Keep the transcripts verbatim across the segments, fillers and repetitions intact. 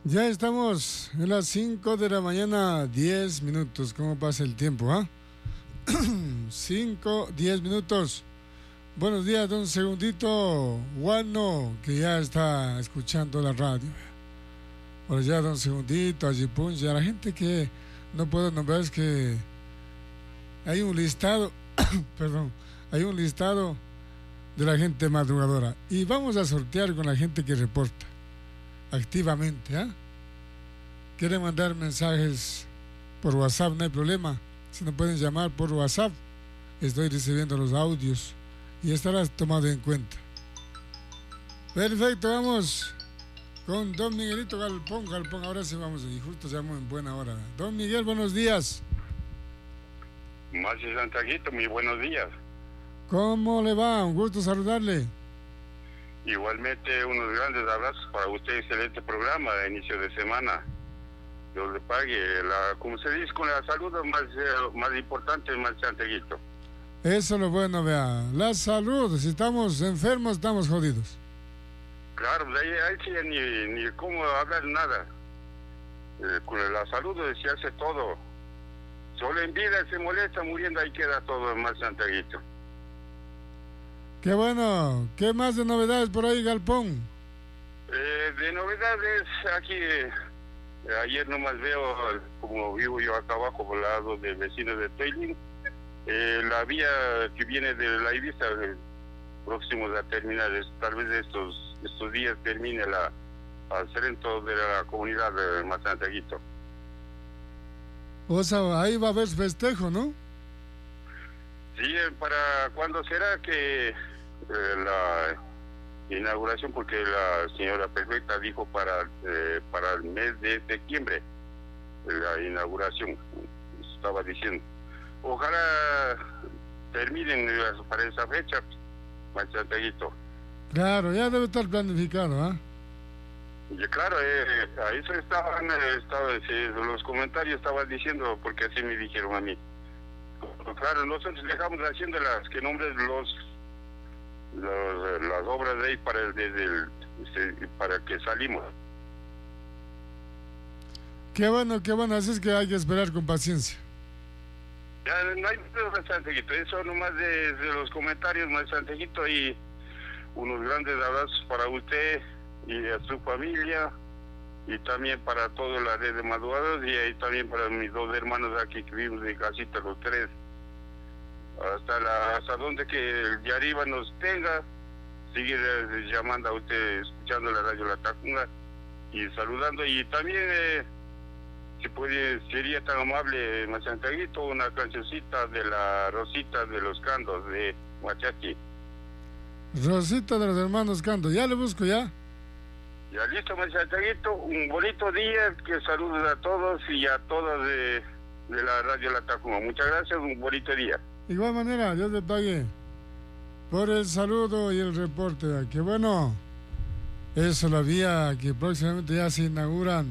Ya estamos en las cinco de la mañana, diez minutos. ¿Cómo pasa el tiempo, ah? cinco, diez minutos. Buenos días, don Segundito Guano, que ya está escuchando la radio. Por allá, don Segundito, allí Puncha, la gente que no puedo nombrar, es que hay un listado, perdón, hay un listado de la gente madrugadora. Y vamos a sortear con la gente que reporta activamente, ¿ah? ¿eh? Quieren mandar mensajes por WhatsApp, no hay problema. Si no pueden llamar por WhatsApp, estoy recibiendo los audios y estarás tomado en cuenta. Perfecto, vamos con don Miguelito Galpón. Galpón, ahora sí vamos, y justo llamo en buena hora. Don Miguel, buenos días. Marcio Santaguito, muy buenos días. ¿Cómo le va? Un gusto saludarle. Igualmente, unos grandes abrazos para usted, excelente programa de inicio de semana. Dios le pague, la, como se dice, con la salud más, eh, más importante, más Santaguito. Eso es lo bueno, vea, la salud, si estamos enfermos, estamos jodidos. Claro, ahí, ahí sí ni, ni cómo hablar nada. Eh, con la salud se hace todo. Solo en vida se molesta, muriendo ahí queda todo, más Santaguito. Qué bueno. ¿Qué más de novedades por ahí, Galpón? Eh, de novedades, aquí, eh, ayer nomás veo, como vivo yo acá abajo, por el lado del vecino de Teiling, eh, la vía que viene de la Ibiza, eh, próximos a terminar, es, tal vez estos estos días termine la al centro de la comunidad de Mazantaguito. O sea, ahí va a haber festejo, ¿no? Sí, ¿para cuándo será que eh, la inauguración? Porque la señora Perfecta dijo para eh, para el mes de septiembre la inauguración, estaba diciendo. Ojalá terminen para esa fecha, Mazantaguito. Claro, ya debe estar planificado, ¿ah? ¿eh? Y claro, eh, ahí se estaban, estaba, eh, los comentarios estaban diciendo, porque así me dijeron a mí. Claro, nosotros dejamos haciendo las que nombres los, los las obras de ahí para el, desde el, para que salimos. Qué bueno, qué bueno, así es que hay que esperar con paciencia. Ya no hay más Santeguito, eso nomás de, de los comentarios, más Santeguito, y unos grandes abrazos para usted y a su familia, y también para toda la red de madrugados, y ahí también para mis dos hermanos aquí que vivimos de casita, los tres, hasta la hasta donde que el de arriba nos tenga, seguir llamando a usted, escuchando la radio La Tacunga y saludando, y también eh, si puede, sería tan amable, Mazantaguito, una cancioncita de la Rosita de los Candos de Huachati. Rosita de los hermanos Candos, ya le busco ya. Ya listo, Mazantaguito, un bonito día, que saludos a todos y a todas de, de la radio La Tacunga. Muchas gracias, un bonito día. De igual manera, Dios le pague por el saludo y el reporte. Que bueno, eso, la vía que próximamente ya se inauguran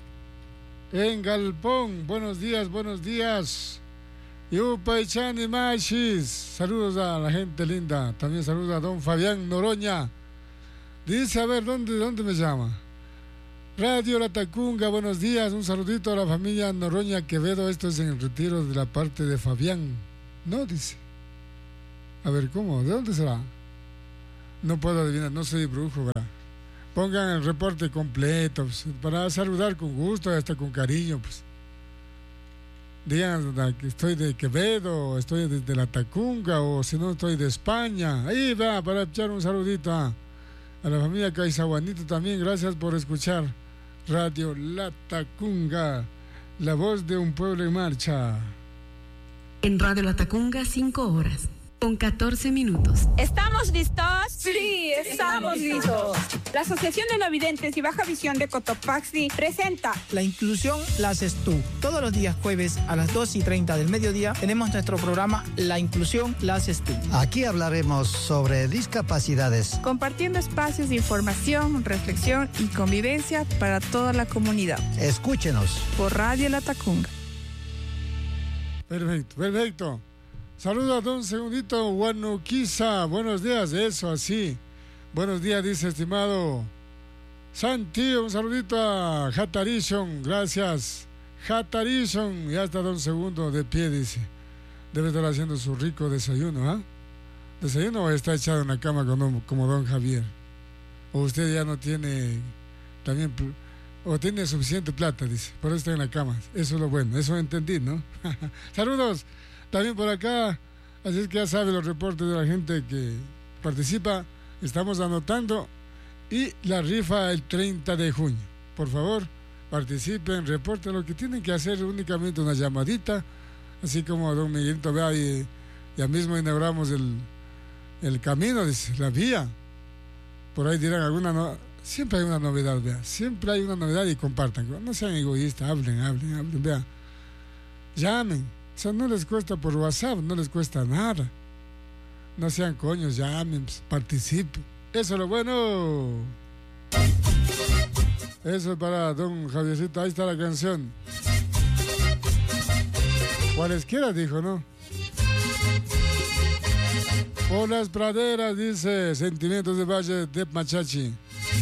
en Galpón. Buenos días, buenos días. Yupaychani Machis. Saludos a la gente linda. También saludos a don Fabián Noroña. Dice, a ver, ¿dónde, dónde me llama? Radio La Tacunga, buenos días. Un saludito a la familia Noroña Quevedo. Esto es en el retiro de la parte de Fabián. No, dice. A ver, ¿cómo? ¿De dónde será? No puedo adivinar, no soy brujo, ¿verdad? Pongan el reporte completo, pues, para saludar con gusto y hasta con cariño, pues. Digan que estoy de Quevedo, estoy desde La Tacunga, o si no estoy de España. Ahí va, para echar un saludito a, a la familia Caizaguanito también. Gracias por escuchar Radio La Tacunga, la voz de un pueblo en marcha. En Radio La Tacunga, cinco horas, con catorce minutos. ¿Estamos listos? Sí, estamos listos. La Asociación de Novidentes y Baja Visión de Cotopaxi presenta La inclusión la haces tú. Todos los días jueves a las dos y treinta del mediodía tenemos nuestro programa La inclusión la haces tú. Aquí hablaremos sobre discapacidades, compartiendo espacios de información, reflexión y convivencia para toda la comunidad. Escúchenos por Radio La Tacunga. Perfecto, perfecto. Saludos a don Segundito Guanuquiza. Buenos días, eso así. Buenos días, dice estimado Santi, un saludito a Jatarison, gracias. Jatarison, ya está don Segundo de pie, dice. Debe estar haciendo su rico desayuno, ¿ah? ¿eh? ¿Desayuno o está echado en la cama con don, como don Javier? ¿O usted ya no tiene también, o tiene suficiente plata, dice, por eso está en la cama? Eso es lo bueno, eso entendí, ¿no? Saludos también por acá, así es que ya sabe los reportes de la gente que participa, estamos anotando, y la rifa el treinta de junio. Por favor, participen, reporten, lo que tienen que hacer únicamente una llamadita, así como don Miguelito vea, y ya mismo inauguramos el, el camino, dice, la vía. Por ahí dirán alguna, no, siempre hay una novedad, vea, siempre hay una novedad y compartan, no sean egoístas, hablen, hablen, hablen, vea, llamen, o sea, no les cuesta por WhatsApp, no les cuesta nada, no sean coños, llamen, participen, eso es lo bueno, eso es para don Javiercito, ahí está la canción, cualesquiera dijo, ¿no? Por las praderas, dice, Sentimientos de Valle de Machachi.